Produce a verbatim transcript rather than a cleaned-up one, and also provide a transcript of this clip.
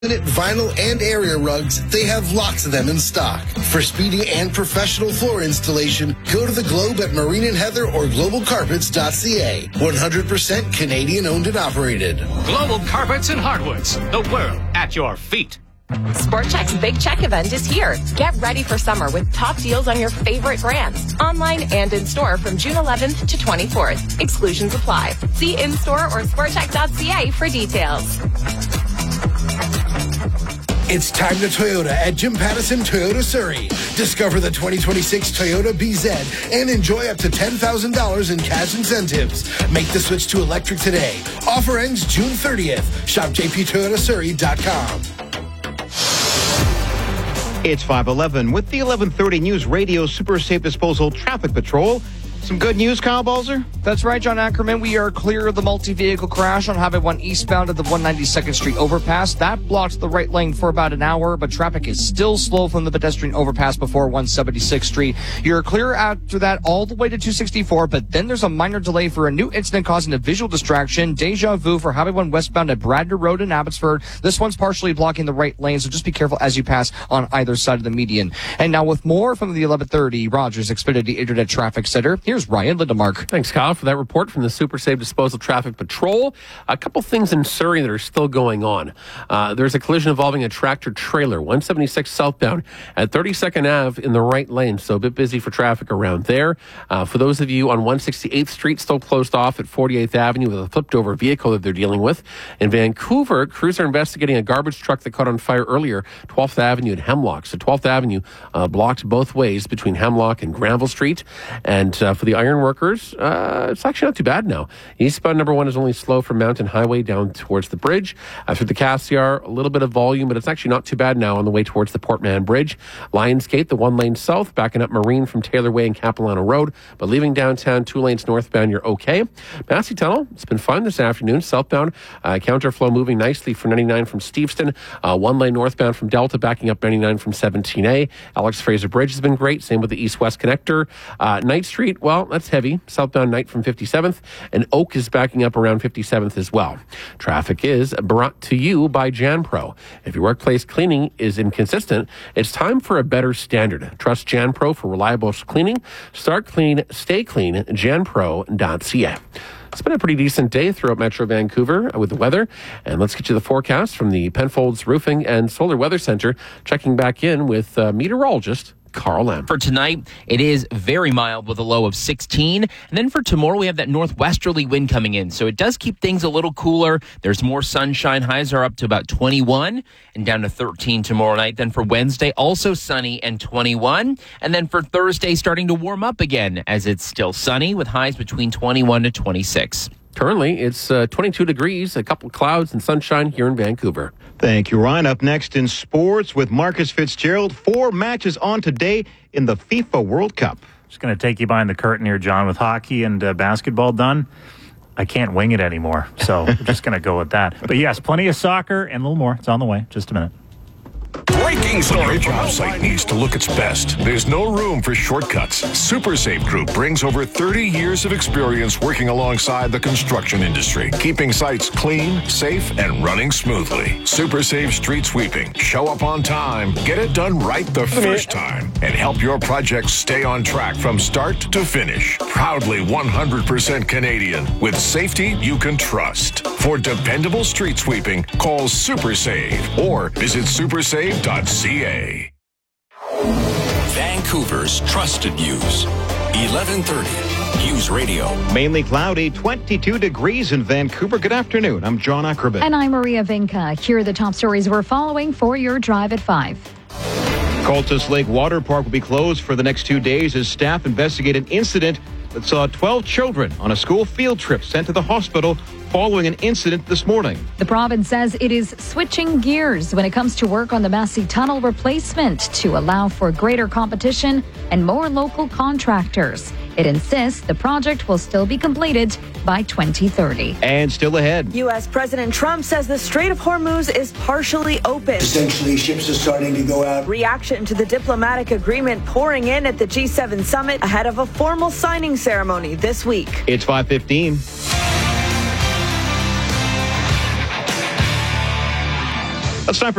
Vinyl and area rugs, they have lots of them in stock. For speedy and professional floor installation, go to the Globe at Marine and Heather or global carpets dot c a. one hundred percent Canadian owned and operated. Global Carpets and Hardwoods, the world at your feet. Sport Chek's Big Check event is here. Get ready for summer with top deals on your favorite brands. Online and in-store from June eleventh to twenty-fourth. Exclusions apply. See in-store or sport chek dot c a for details. It's time to Toyota at Jim Pattison Toyota Surrey. Discover the twenty twenty-six Toyota B Z and enjoy up to ten thousand dollars in cash incentives. Make the switch to electric today. Offer ends June thirtieth. Shop j p toyota surrey dot com. It's five eleven with the eleven thirty News Radio Super Safe Disposal Traffic Patrol. Some good news, Kyle Balzer? That's right, John Ackerman. We are clear of the multi-vehicle crash on Highway one eastbound at the one ninety-second Street overpass. That blocked the right lane for about an hour, but traffic is still slow from the pedestrian overpass before one seventy-sixth Street. You're clear after that all the way to two sixty-four, but then there's a minor delay for a new incident causing a visual distraction. Deja vu for Highway one westbound at Bradner Road in Abbotsford. This one's partially blocking the right lane, so just be careful as you pass on either side of the median. And now with more from the eleven thirty Rogers Xfinity Internet Traffic Center, here's Ryan Lindemark. Thanks, Kyle, for that report from the Super Safe Disposal Traffic Patrol. A couple things in Surrey that are still going on. Uh, there's a collision involving a tractor-trailer, one seventy-six southbound at thirty-second Avenue in the right lane, so a bit busy for traffic around there. Uh, for those of you on one sixty-eighth Street, still closed off at forty-eighth Avenue with a flipped-over vehicle that they're dealing with. In Vancouver, crews are investigating a garbage truck that caught on fire earlier, twelfth Avenue and Hemlock. So twelfth Avenue uh, blocked both ways between Hemlock and Granville Street. And uh, for the iron workers, uh, it's actually not too bad now. Eastbound number one is only slow from Mountain Highway down towards the bridge. Uh, through the Cassiar, a little bit of volume, but it's actually not too bad now on the way towards the Port Mann Bridge. Lionsgate, the one lane south, backing up Marine from Taylor Way and Capilano Road, but leaving downtown two lanes northbound, you're okay. Massey Tunnel, it's been fun this afternoon. Southbound, uh, counterflow moving nicely for ninety-nine from Steveston. Uh, one lane northbound from Delta, backing up ninety-nine from seventeen A. Alex Fraser Bridge has been great. Same with the east-west connector. Uh, Knight Street, well, that's heavy. Southbound Knight from fifty-seventh, and Oak is backing up around fifty-seventh as well. Traffic is brought to you by JanPro. If your workplace cleaning is inconsistent, it's time for a better standard. Trust JanPro for reliable cleaning. Start clean, stay clean. jan pro dot c a. It's been a pretty decent day throughout Metro Vancouver with the weather. And let's get you the forecast from the Penfolds Roofing and Solar Weather Center, checking back in with uh, meteorologist Carl Lamb. For tonight, it is very mild with a low of sixteen. And then for tomorrow, we have that northwesterly wind coming in. So it does keep things a little cooler. There's more sunshine. Highs are up to about twenty-one and down to thirteen tomorrow night. Then for Wednesday, also sunny and twenty-one. And then for Thursday, starting to warm up again as it's still sunny with highs between twenty-one to twenty-six. Currently, it's uh, twenty-two degrees, a couple clouds and sunshine here in Vancouver. Thank you, Ryan. Up next in sports with Marcus Fitzgerald. Four matches on today in the FIFA World Cup. Just going to take you behind the curtain here, John, with hockey and uh, basketball done. I can't wing it anymore, so we're just going to go with that. But yes, plenty of soccer and a little more. It's on the way. Just a minute. Breaking story. When your job site needs to look its best, there's no room for shortcuts. SuperSafe Group brings over thirty years of experience working alongside the construction industry, keeping sites clean, safe, and running smoothly. SuperSafe Street Sweeping. Show up on time, get it done right the first time, and help your projects stay on track from start to finish. Proudly one hundred percent Canadian, with safety you can trust. For dependable street sweeping, call SuperSave or visit super save dot c a. Vancouver's trusted news. eleven thirty News Radio. Mainly cloudy, twenty-two degrees in Vancouver. Good afternoon. I'm John Ackerman. And I'm Maria Vinca. Here are the top stories we're following for your drive at five. Cultus Lake Water Park will be closed for the next two days as staff investigate an incident that saw twelve children on a school field trip sent to the hospital following an incident this morning. The province says it is switching gears when it comes to work on the Massey Tunnel replacement to allow for greater competition and more local contractors. It insists the project will still be completed by twenty thirty. And still ahead, U S. President Trump says the Strait of Hormuz is partially open. Essentially, ships are starting to go out. Reaction to the diplomatic agreement pouring in at the G seven summit ahead of a formal signing ceremony this week. It's five fifteen. That's time for